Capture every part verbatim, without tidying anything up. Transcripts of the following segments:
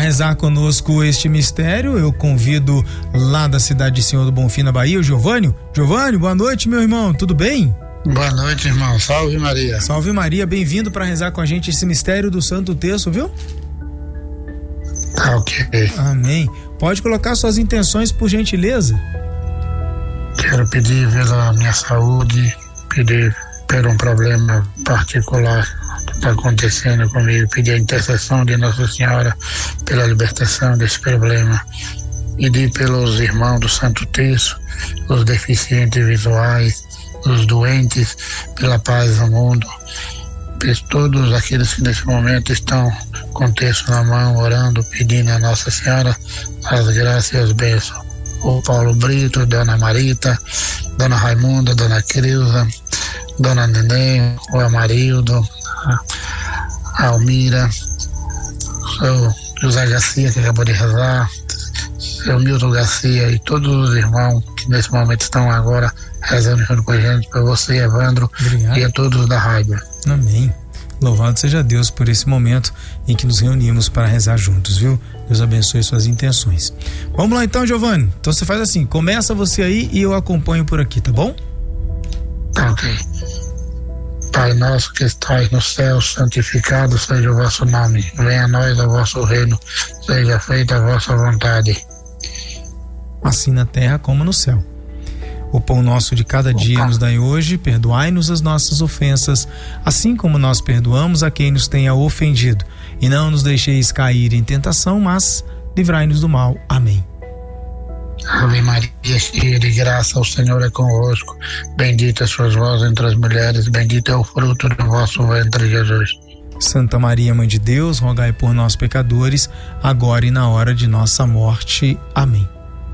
rezar conosco este mistério, eu convido lá da cidade de Senhor do Bonfim, na Bahia, o Giovânio. Giovânio, boa noite, meu irmão, tudo bem? Boa noite, irmão. Salve Maria. Salve Maria, bem-vindo para rezar com a gente esse mistério do Santo Terço, viu? Tá, ok. Amém. Pode colocar suas intenções, por gentileza. Quero pedir pela minha saúde, pedir por um problema particular que está acontecendo comigo, pedir a intercessão de Nossa Senhora pela libertação desse problema. Pedir pelos irmãos do Santo Terço, os deficientes visuais, os doentes, pela paz no mundo, por todos aqueles que nesse momento estão com o terço na mão, orando, pedindo a Nossa Senhora as graças e as bênçãos. O Paulo Brito, Dona Marita, Dona Raimunda, Dona Creuza, Dona Neném, o Amarildo, a Almira, o seu José Garcia, que acabou de rezar, seu Milton Garcia e todos os irmãos que nesse momento estão agora rezando junto com a gente, para você, Evandro. Obrigado. E a todos da rádio. Amém. Louvado seja Deus por esse momento em que nos reunimos para rezar juntos, viu? Deus abençoe suas intenções. Vamos lá então, Giovânio. Então você faz assim, começa você aí e eu acompanho por aqui, tá bom? Tá, ok. Pai nosso que estais no céu, santificado seja o vosso nome. Venha a nós o vosso reino. Seja feita a vossa vontade. Assim na terra como no céu. O pão nosso de cada dia nos dai hoje, perdoai-nos as nossas ofensas, assim como nós perdoamos a quem nos tenha ofendido. E não nos deixeis cair em tentação, mas livrai-nos do mal. Amém. Ave Maria, cheia de graça, o Senhor é convosco. Bendita sois vós entre as mulheres, bendito é o fruto do vosso ventre, Jesus. Santa Maria, Mãe de Deus, rogai por nós pecadores, agora e na hora de nossa morte. Amém.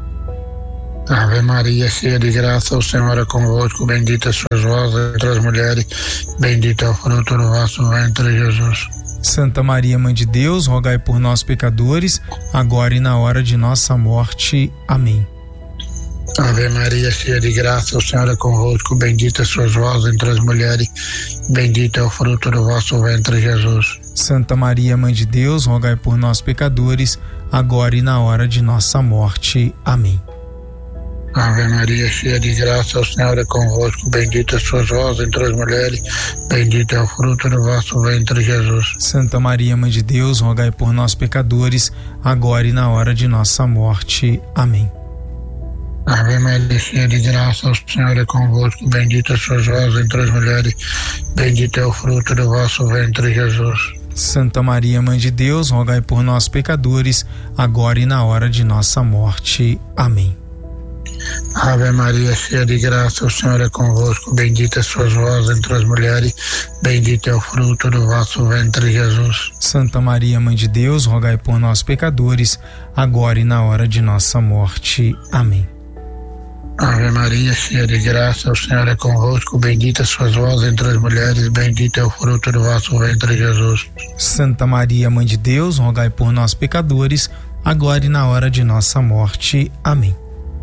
Ave Maria, cheia de graça, o Senhor é convosco, bendita sois vós entre as mulheres, bendito é o fruto do vosso ventre, Jesus. Santa Maria, Mãe de Deus, rogai por nós pecadores, agora e na hora de nossa morte. Amém. Ave Maria, cheia de graça, o Senhor é convosco, bendita sois vós entre as mulheres, bendito é o fruto do vosso ventre, Jesus. Santa Maria, Mãe de Deus, rogai por nós pecadores, agora e na hora de nossa morte. Amém. Ave Maria, cheia de graça, o Senhor é convosco, bendita sois vós entre as mulheres, bendito é o fruto do vosso ventre, Jesus. Santa Maria, Mãe de Deus, rogai por nós pecadores, agora e na hora de nossa morte. Amém. Ave Maria, cheia de graça, o Senhor é convosco, bendita sois vós entre as mulheres, bendito é o fruto do vosso ventre, Jesus. Santa Maria, Mãe de Deus, rogai por nós pecadores, agora e na hora de nossa morte. Amém. Ave Maria, cheia de graça, o Senhor é convosco, bendita sois vós entre as mulheres, bendito é o fruto do vosso ventre, Jesus. Santa Maria, Mãe de Deus, rogai por nós pecadores, agora e na hora de nossa morte. Amém. Ave Maria, cheia de graça, o Senhor é convosco, bendita sois vós entre as mulheres, bendito é o fruto do vosso ventre, Jesus. Santa Maria, Mãe de Deus, rogai por nós pecadores, agora e na hora de nossa morte. Amém.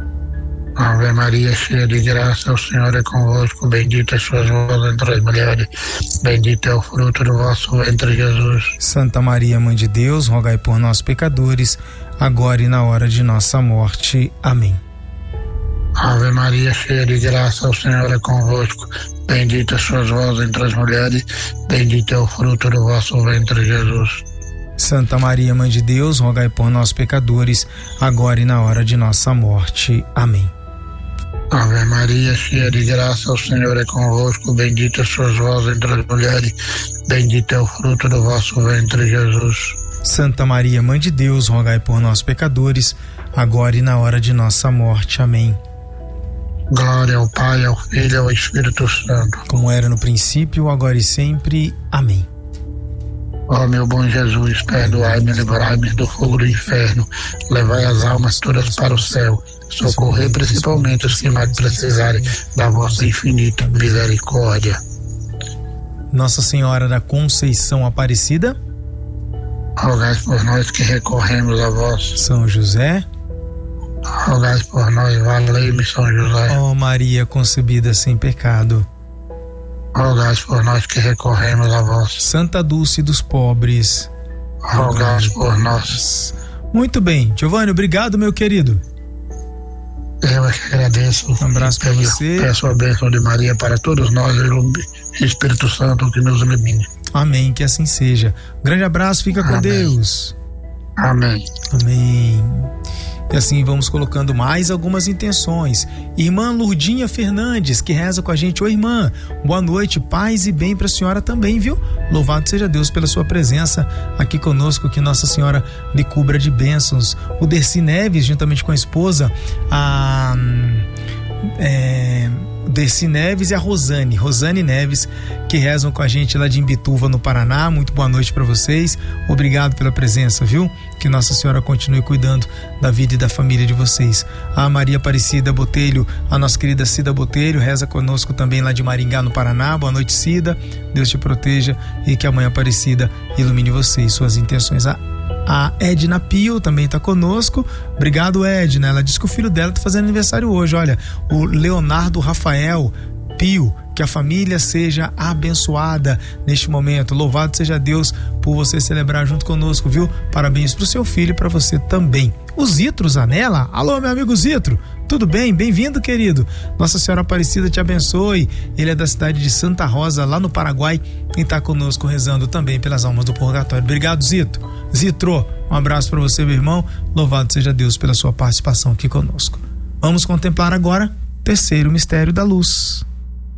Ave Maria, cheia de graça, o Senhor é convosco, bendita sois vós entre as mulheres, bendito é o fruto do vosso ventre, Jesus. Santa Maria, Mãe de Deus, rogai por nós pecadores, agora e na hora de nossa morte. Amém. Ave Maria, cheia de graça, o Senhor é convosco, bendita sois vós entre as mulheres, bendito é o fruto do vosso ventre, Jesus. Santa Maria, Mãe de Deus, rogai por nós pecadores, agora e na hora de nossa morte. Amém. Ave Maria, cheia de graça, o Senhor é convosco, bendita sois vós entre as mulheres, bendito é o fruto do vosso ventre, Jesus. Santa Maria, Mãe de Deus, rogai por nós pecadores, agora e na hora de nossa morte. Amém. Glória ao Pai, ao Filho e ao Espírito Santo. Como era no princípio, agora e sempre. Amém. Ó meu bom Jesus, perdoai-me, livrai-me do fogo do inferno, levai as almas todas para o céu, socorrei principalmente os que mais precisarem da vossa infinita misericórdia. Nossa Senhora da Conceição Aparecida, rogai por nós que recorremos a vós. São José, rogai por nós, valei-me São José. Ó Maria concebida sem pecado, rogai por nós que recorremos a vós. Santa Dulce dos pobres, rogai por nós. Muito bem, Giovanni, obrigado, meu querido. Eu é que agradeço. Um abraço para você. Peço a bênção de Maria para todos nós e Espírito Santo que nos ilumine. Amém, que assim seja. Um grande abraço, fica com Amém. Deus. Amém. Amém. E assim vamos colocando mais algumas intenções. Irmã Lurdinha Fernandes, que reza com a gente. Oi, irmã, boa noite, paz e bem para a senhora também, viu? Louvado seja Deus pela sua presença aqui conosco, que Nossa Senhora lhe cubra de bênçãos. O Dercy Neves, juntamente com a esposa, a é, Dercy Neves e a Rosane, Rosane Neves, que rezam com a gente lá de Imbituva, no Paraná. Muito boa noite para vocês, obrigado pela presença, viu? Que Nossa Senhora continue cuidando da vida e da família de vocês. A Maria Aparecida Botelho, a nossa querida Cida Botelho, reza conosco também lá de Maringá, no Paraná. Boa noite, Cida, Deus te proteja e que a Mãe Aparecida ilumine vocês, suas intenções. A A Edna Pio também está conosco. Obrigado, Edna. Ela disse que o filho dela está fazendo aniversário hoje. Olha, o Leonardo Rafael Pio, que a família seja abençoada neste momento. Louvado seja Deus por você celebrar junto conosco, viu? Parabéns para o seu filho e para você também. O Zitro Zanella, alô, meu amigo Zitro, tudo bem? Bem-vindo, querido. Nossa Senhora Aparecida te abençoe. Ele é da cidade de Santa Rosa, lá no Paraguai, e está conosco rezando também pelas almas do purgatório. Obrigado, Zito. Zitro, um abraço para você, meu irmão. Louvado seja Deus pela sua participação aqui conosco. Vamos contemplar agora o terceiro mistério da luz.